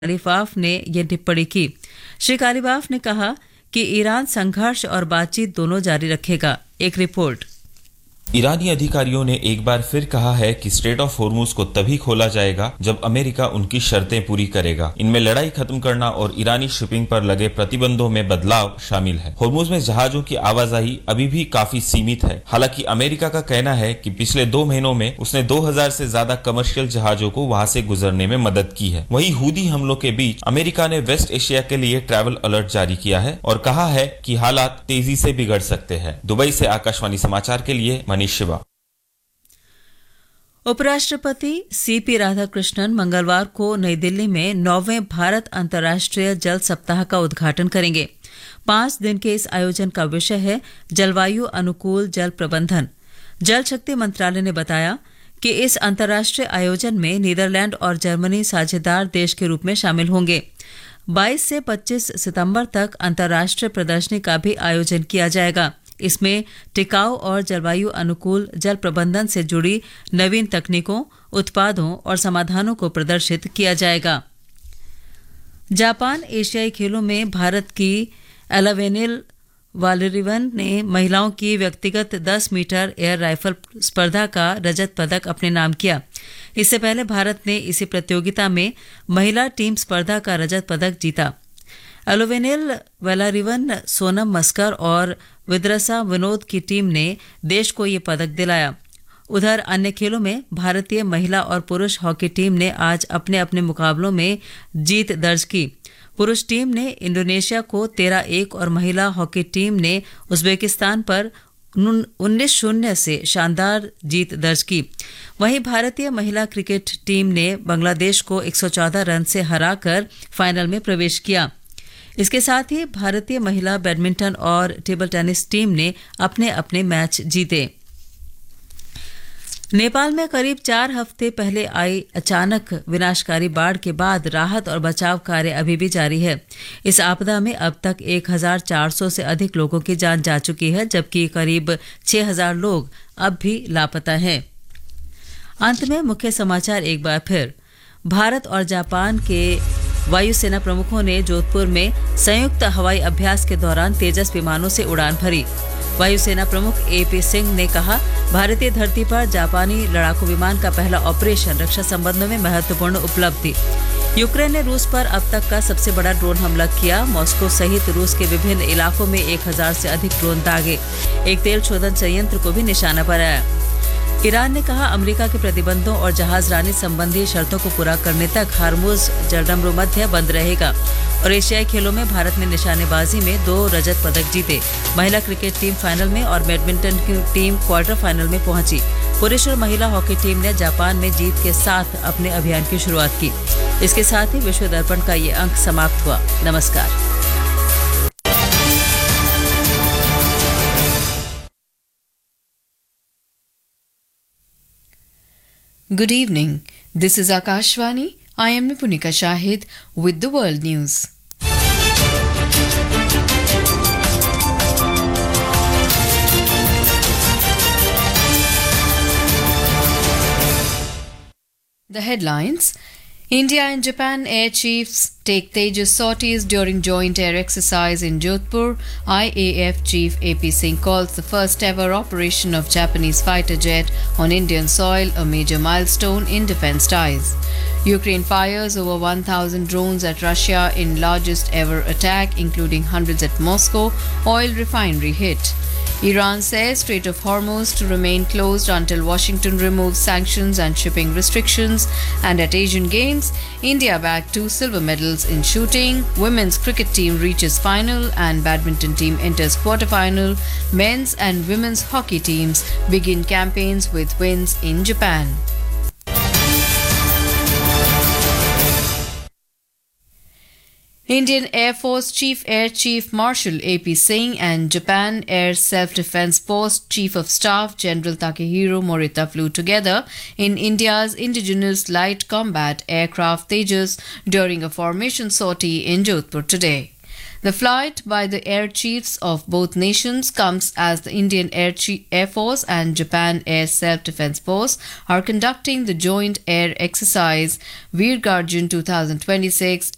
कालीबाफ ने यह टिप्पणी की। श्री कालीबाफ ने कहा कि ईरान संघर्ष और बातचीत दोनों जारी रखेगा। एक रिपोर्ट। ईरानी अधिकारियों ने एक बार फिर कहा है कि स्ट्रेट ऑफ होर्मुज को तभी खोला जाएगा जब अमेरिका उनकी शर्तें पूरी करेगा। इनमें लड़ाई खत्म करना और ईरानी शिपिंग पर लगे प्रतिबंधों में बदलाव शामिल है। होर्मुज में जहाजों की आवाजाही अभी भी काफी सीमित है। हालांकि अमेरिका का कहना है कि पिछले 2 महीनों में उसने 2000 से ज्यादा कमर्शियल जहाजों को वहां से गुजरने में मदद की है। वहीं हूदी हमलों के बीच अमेरिका ने वेस्ट एशिया के लिए ट्रैवल अलर्ट जारी किया है और कहा है कि हालात तेजी से बिगड़ सकते हैं। दुबई से आकाशवाणी समाचार के लिए शिवा। उपराष्ट्रपति सीपी राधाकृष्णन मंगलवार को नई दिल्ली में 9वें भारत अंतर्राष्ट्रीय जल सप्ताह का उद्घाटन करेंगे। 5 दिन के इस आयोजन का विषय है जलवायु अनुकूल जल प्रबंधन। जल शक्ति मंत्रालय ने बताया कि इस अंतर्राष्ट्रीय आयोजन में नीदरलैंड और जर्मनी साझेदार देश के रूप में शामिल होंगे। 22 से 25 सितंबर तक अंतर्राष्ट्रीय प्रदर्शनी का भी आयोजन किया जाएगा। इसमें टिकाऊ और जलवायु अनुकूल जल प्रबंधन से जुड़ी नवीन तकनीकों, उत्पादों और समाधानों को प्रदर्शित किया जाएगा। जापान एशियाई खेलों में भारत की एलावेनिल वालरिवन ने महिलाओं की व्यक्तिगत 10 मीटर एयर राइफल स्पर्धा का रजत पदक अपने नाम किया। इससे पहले भारत ने इसी प्रतियोगिता में महिला टीम स्पर्धा का रजत पदक जीता। एलोवेनिल वेलारिवन, सोनम मस्कर और विद्रसा विनोद की टीम ने देश को ये पदक दिलाया। उधर अन्य खेलों में भारतीय महिला और पुरुष हॉकी टीम ने आज अपने अपने मुकाबलों में जीत दर्ज की। पुरुष टीम ने इंडोनेशिया को 13-1 और महिला हॉकी टीम ने उज्बेकिस्तान पर 19-0 से शानदार जीत दर्ज की। वहीं भारतीय महिला क्रिकेट टीम ने बांग्लादेश को 114 रन से हराकर फाइनल में प्रवेश किया। इसके साथ ही भारतीय महिला बैडमिंटन और टेबल टेनिस टीम ने अपने अपने मैच जीते। नेपाल में करीब 4 हफ्ते पहले आई अचानक विनाशकारी बाढ़ के बाद राहत और बचाव कार्य अभी भी जारी है। इस आपदा में अब तक 1400 से अधिक लोगों की जान जा चुकी है, जबकि करीब 6000 लोग अब भी लापता हैं। अंत में मुख्य समाचार एक बार फिर। भारत और जापान के वायुसेना प्रमुखों ने जोधपुर में संयुक्त हवाई अभ्यास के दौरान तेजस विमानों से उड़ान भरी। वायुसेना प्रमुख AP सिंह ने कहा, भारतीय धरती पर जापानी लड़ाकू विमान का पहला ऑपरेशन रक्षा संबंधों में महत्वपूर्ण उपलब्धि। यूक्रेन ने रूस पर अब तक का सबसे बड़ा ड्रोन हमला किया। मॉस्को सहित रूस के विभिन्न इलाकों में 1000 से अधिक ड्रोन दागे। एक तेल शोधन संयंत्र को भी निशाना बनाया। ईरान ने कहा, अमेरिका के प्रतिबंधों और जहाजरानी संबंधी शर्तों को पूरा करने तक हार्मुज जलडमरू मध्य बंद रहेगा। और एशियाई खेलों में भारत ने निशानेबाजी में 2 रजत पदक जीते। महिला क्रिकेट टीम फाइनल में और बैडमिंटन की टीम क्वार्टर फाइनल में पहुंची। पुरुष और महिला हॉकी टीम ने जापान में जीत के साथ अपने अभियान की शुरुआत की। इसके साथ ही विश्व दर्पण का ये अंक समाप्त हुआ। नमस्कार। Good evening. This is Akashvani. I am Nipunika Shahid with the world news. The headlines. India and Japan air chiefs take Tejas sorties during joint air exercise in Jodhpur. IAF chief AP Singh calls the first ever operation of Japanese fighter jet on Indian soil a major milestone in defense ties. Ukraine fires over 1,000 drones at Russia in largest ever attack, including hundreds at Moscow. Oil refinery hit. Iran says Strait of Hormuz to remain closed until Washington removes sanctions and shipping restrictions. And at Asian Games, India bagged 2 silver medals in shooting. Women's cricket team reaches final and badminton team enters quarterfinal. Men's and women's hockey teams begin campaigns with wins in Japan. Indian Air Force Chief Air Chief Marshal AP Singh and Japan Air Self-Defense Force Chief of Staff General Takehiro Morita flew together in India's indigenous light combat aircraft Tejas during a formation sortie in Jodhpur today. The flight by the air chiefs of both nations comes as the Indian Air Force and Japan Air Self-Defense Force are conducting the joint air exercise Veer Garjan 2026